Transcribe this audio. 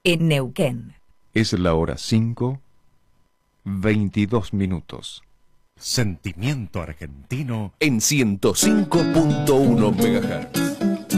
en Neuquén. Es la hora 5:22. Sentimiento argentino En 105.1 MHz.